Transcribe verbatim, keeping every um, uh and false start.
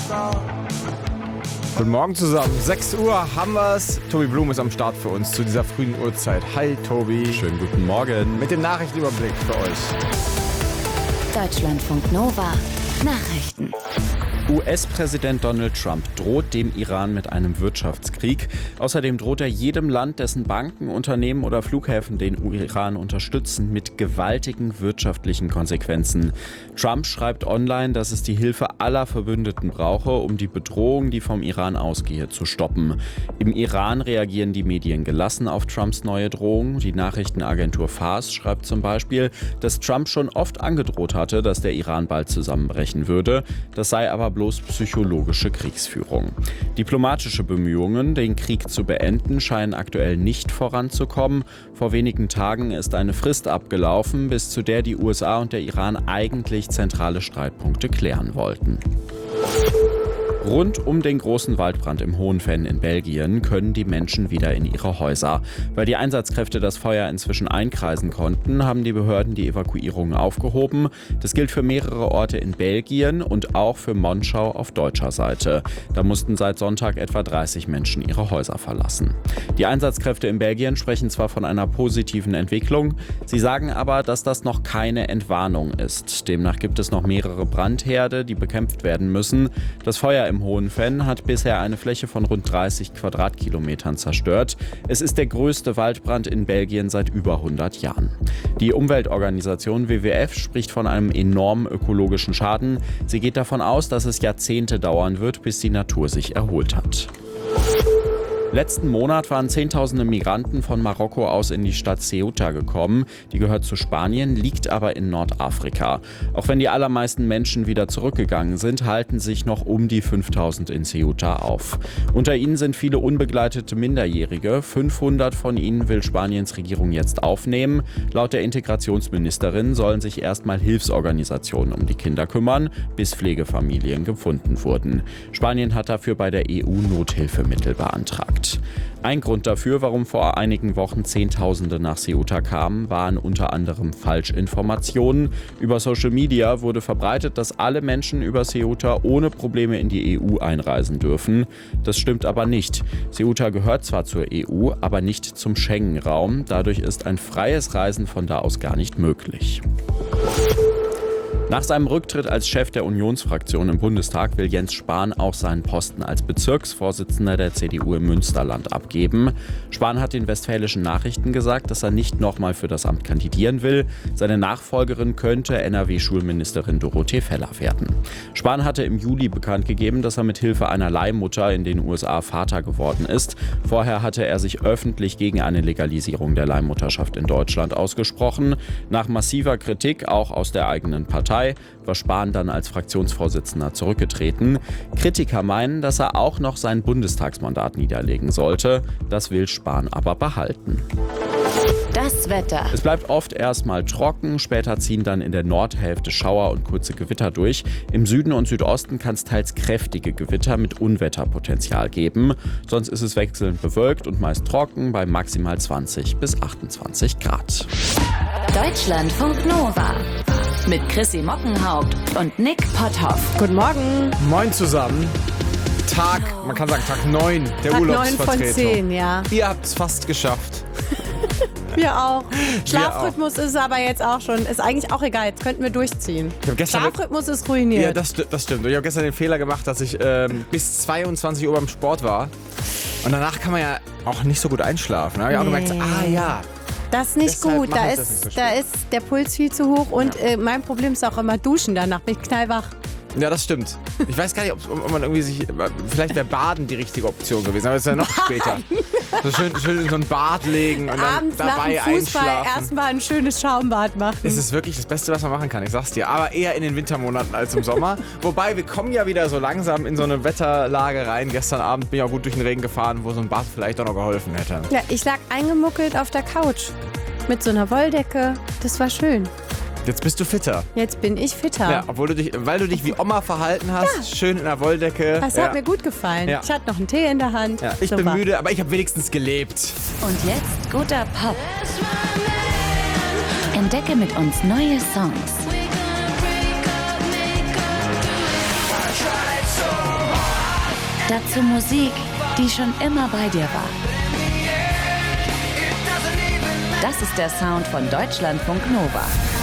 Guten Morgen zusammen. sechs Uhr haben wir's. Tobi Blum ist am Start für uns zu dieser frühen Uhrzeit. Hi Tobi. Schönen guten Morgen. Mit dem Nachrichtenüberblick für euch. Deutschlandfunk Nova. Nachrichten. U S-Präsident Donald Trump droht dem Iran mit einem Wirtschaftskrieg. Außerdem droht er jedem Land, dessen Banken, Unternehmen oder Flughäfen den Iran unterstützen, mit gewaltigen wirtschaftlichen Konsequenzen. Trump schreibt online, dass es die Hilfe aller Verbündeten brauche, um die Bedrohung, die vom Iran ausgehe, zu stoppen. Im Iran reagieren die Medien gelassen auf Trumps neue Drohung. Die Nachrichtenagentur Fars schreibt zum Beispiel, dass Trump schon oft angedroht hatte, dass der Iran bald zusammenbrechen würde. Das sei aber bloß psychologische Kriegsführung. Diplomatische Bemühungen, den Krieg zu beenden, scheinen aktuell nicht voranzukommen. Vor wenigen Tagen ist eine Frist abgelaufen, bis zu der die U S A und der Iran eigentlich zentrale Streitpunkte klären wollten. Rund um den großen Waldbrand im Hohenfenn in Belgien können die Menschen wieder in ihre Häuser. Weil die Einsatzkräfte das Feuer inzwischen einkreisen konnten, haben die Behörden die Evakuierung aufgehoben. Das gilt für mehrere Orte in Belgien und auch für Monschau auf deutscher Seite. Da mussten seit Sonntag etwa dreißig Menschen ihre Häuser verlassen. Die Einsatzkräfte in Belgien sprechen zwar von einer positiven Entwicklung, sie sagen aber, dass das noch keine Entwarnung ist. Demnach gibt es noch mehrere Brandherde, die bekämpft werden müssen. Das Feuer im Hohenfenn hat bisher eine Fläche von rund dreißig Quadratkilometern zerstört. Es ist der größte Waldbrand in Belgien seit über hundert Jahren. Die Umweltorganisation W W F spricht von einem enormen ökologischen Schaden. Sie geht davon aus, dass es Jahrzehnte dauern wird, bis die Natur sich erholt hat. Letzten Monat waren Zehntausende Migranten von Marokko aus in die Stadt Ceuta gekommen. Die gehört zu Spanien, liegt aber in Nordafrika. Auch wenn die allermeisten Menschen wieder zurückgegangen sind, halten sich noch um die fünftausend in Ceuta auf. Unter ihnen sind viele unbegleitete Minderjährige. fünfhundert von ihnen will Spaniens Regierung jetzt aufnehmen. Laut der Integrationsministerin sollen sich erstmal Hilfsorganisationen um die Kinder kümmern, bis Pflegefamilien gefunden wurden. Spanien hat dafür bei der E U Nothilfemittel beantragt. Ein Grund dafür, warum vor einigen Wochen Zehntausende nach Ceuta kamen, waren unter anderem Falschinformationen. Über Social Media wurde verbreitet, dass alle Menschen über Ceuta ohne Probleme in die E U einreisen dürfen. Das stimmt aber nicht. Ceuta gehört zwar zur E U, aber nicht zum Schengen-Raum. Dadurch ist ein freies Reisen von da aus gar nicht möglich. Nach seinem Rücktritt als Chef der Unionsfraktion im Bundestag will Jens Spahn auch seinen Posten als Bezirksvorsitzender der C D U im Münsterland abgeben. Spahn hat den Westfälischen Nachrichten gesagt, dass er nicht nochmal für das Amt kandidieren will. Seine Nachfolgerin könnte N R W-Schulministerin Dorothee Feller werden. Spahn hatte im Juli bekannt gegeben, dass er mit Hilfe einer Leihmutter in den U S A Vater geworden ist. Vorher hatte er sich öffentlich gegen eine Legalisierung der Leihmutterschaft in Deutschland ausgesprochen. Nach massiver Kritik, auch aus der eigenen Partei, war Spahn dann als Fraktionsvorsitzender zurückgetreten. Kritiker meinen, dass er auch noch sein Bundestagsmandat niederlegen sollte. Das will Spahn aber behalten. Das Wetter. Es bleibt oft erstmal trocken, später ziehen dann in der Nordhälfte Schauer und kurze Gewitter durch. Im Süden und Südosten kann es teils kräftige Gewitter mit Unwetterpotenzial geben. Sonst ist es wechselnd bewölkt und meist trocken bei maximal zwanzig bis achtundzwanzig Grad. Deutschlandfunk Nova. Mit Chrissy Mockenhaupt und Nick Potthoff. Guten Morgen. Moin zusammen. Tag, man kann sagen Tag neun der Tag neun Urlaubsvertretung. von zehn, ja. Ihr habt es fast geschafft. Wir auch. Schlafrhythmus ist aber jetzt auch schon, ist eigentlich auch egal, jetzt könnten wir durchziehen. Ich hab gestern Schlafrhythmus ist ruiniert. Ja, das, das stimmt. Und ich habe gestern den Fehler gemacht, dass ich ähm, bis zweiundzwanzig Uhr beim Sport war. Und danach kann man ja auch nicht so gut einschlafen. Da habe ich auch Nee. gemerkt, ah ja. Das ist nicht Deshalb gut, mach da ich ist, das nicht so da spät. ist der Puls viel zu hoch und äh, mein Problem ist auch immer Duschen danach, bin ich knallwach. Ja, das stimmt. Ich weiß gar nicht, ob, ob man irgendwie sich. Vielleicht wäre Baden die richtige Option gewesen, aber es ist ja noch später. So schön, schön in so ein Bad legen und dann Abends nach dabei dem Fußball einschlafen. erstmal ein schönes Schaumbad machen. Es ist wirklich das Beste, was man machen kann, ich sag's dir. Aber eher in den Wintermonaten als im Sommer. Wobei, wir kommen ja wieder so langsam in so eine Wetterlage rein. Gestern Abend bin ich auch gut durch den Regen gefahren, wo so ein Bad vielleicht auch noch geholfen hätte. Ja, ich lag eingemuckelt auf der Couch mit so einer Wolldecke. Das war schön. Jetzt bist du fitter. Jetzt bin ich fitter. Ja, obwohl du dich, weil du dich wie Oma verhalten hast, Ja. schön in der Wolldecke. Das ja. hat mir gut gefallen. Ja. Ich hatte noch einen Tee in der Hand. Ja, ich Super. bin müde, aber ich habe wenigstens gelebt. Und jetzt guter Pop. Entdecke mit uns neue Songs. Dazu Musik, die schon immer bei dir war. Das ist der Sound von Deutschlandfunk Nova.